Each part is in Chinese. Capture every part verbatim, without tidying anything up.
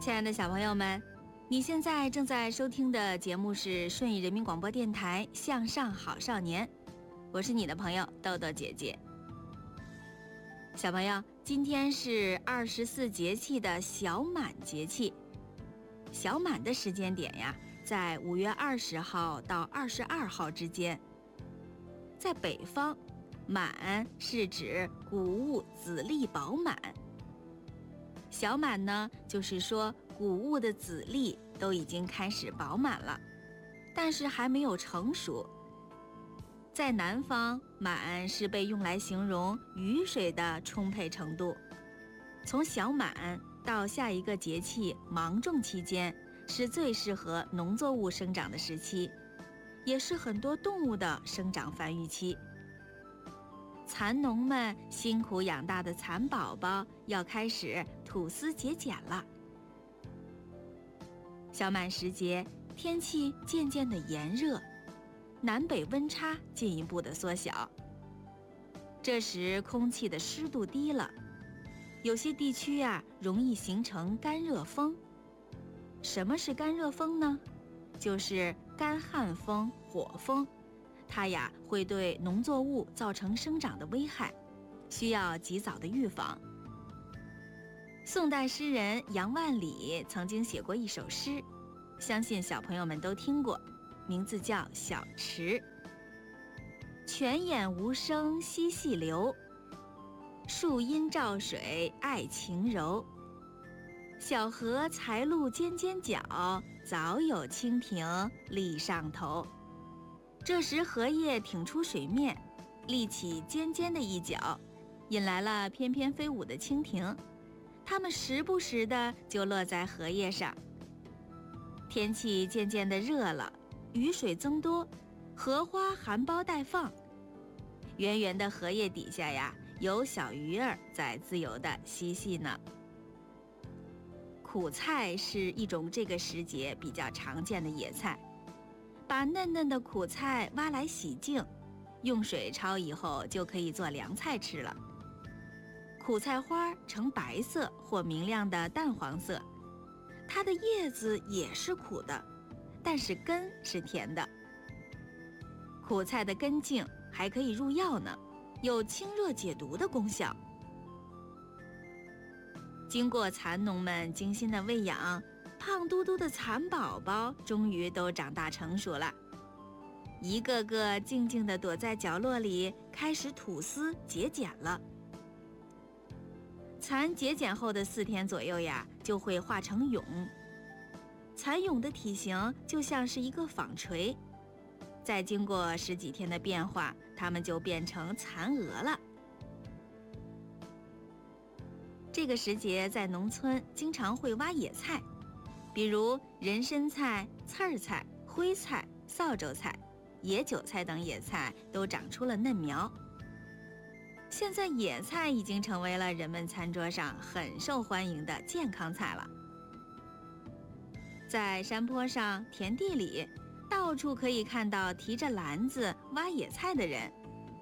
亲爱的小朋友们，你现在正在收听的节目是顺义人民广播电台向上好少年，我是你的朋友豆豆姐姐。小朋友，今天是二十四节气的小满节气。小满的时间点呀，在五月二十号到二十二号之间。在北方，满是指谷物籽粒饱满。小满呢，就是说谷物的籽粒都已经开始饱满了，但是还没有成熟。在南方，满是被用来形容雨水的充沛程度。从小满到下一个节气芒种期间，是最适合农作物生长的时期，也是很多动物的生长繁育期。蚕农们辛苦养大的蚕宝宝要开始吐丝结茧了。小满时节，天气渐渐的炎热，南北温差进一步的缩小。这时空气的湿度低了，有些地区啊容易形成干热风。什么是干热风呢？就是干旱风、火风，它呀会对农作物造成生长的危害，需要及早的预防。宋代诗人杨万里曾经写过一首诗，相信小朋友们都听过，名字叫《小池》。泉眼无声惜细流，树阴照水爱晴柔。小荷才露尖尖角，早有蜻蜓立上头。这时荷叶挺出水面，立起尖尖的一角，引来了翩翩飞舞的蜻蜓，它们时不时的就落在荷叶上。天气渐渐的热了，雨水增多，荷花含苞待放。圆圆的荷叶底下呀，有小鱼儿在自由地嬉戏呢。苦菜是一种这个时节比较常见的野菜，把嫩嫩的苦菜挖来洗净，用水焯以后就可以做凉菜吃了。苦菜花呈白色或明亮的淡黄色，它的叶子也是苦的，但是根是甜的。苦菜的根茎还可以入药呢，有清热解毒的功效。经过蚕农们精心的喂养，胖嘟嘟的蚕宝宝终于都长大成熟了，一个个静静地躲在角落里，开始吐丝结茧了。蚕结茧后的四天左右呀，就会化成蛹。蚕蛹的体型就像是一个纺锤，再经过十几天的变化，它们就变成蚕蛾了。这个时节在农村经常会挖野菜，比如人参菜、刺儿菜、徽菜、扫帚菜、野韭菜等野菜都长出了嫩苗。现在野菜已经成为了人们餐桌上很受欢迎的健康菜了。在山坡上、田地里，到处可以看到提着篮子挖野菜的人。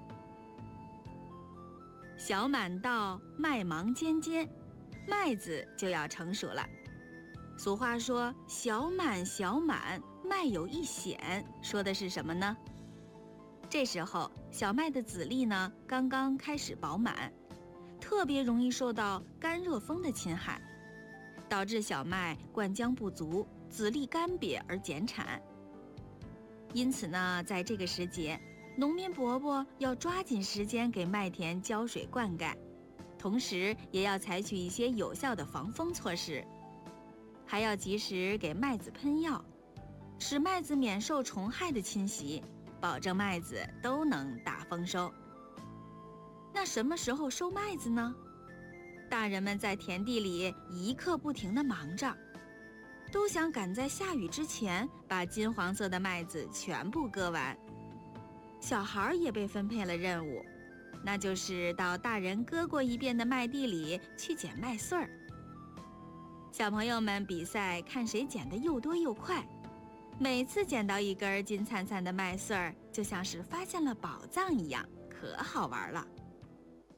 小满到，麦芒尖尖，麦子就要成熟了。俗话说小满小满，麦有一显，说的是什么呢？这时候小麦的籽粒呢刚刚开始饱满，特别容易受到干热风的侵害，导致小麦灌浆不足，籽粒干瘪而减产。因此呢，在这个时节，农民伯伯要抓紧时间给麦田浇水灌溉，同时也要采取一些有效的防风措施，还要及时给麦子喷药，使麦子免受虫害的侵袭，保证麦子都能大丰收。那什么时候收麦子呢？大人们在田地里一刻不停地忙着，都想赶在下雨之前把金黄色的麦子全部割完。小孩也被分配了任务，那就是到大人割过一遍的麦地里去捡麦穗儿。小朋友们比赛看谁捡得又多又快，每次捡到一根金灿灿的麦穗儿，就像是发现了宝藏一样，可好玩了。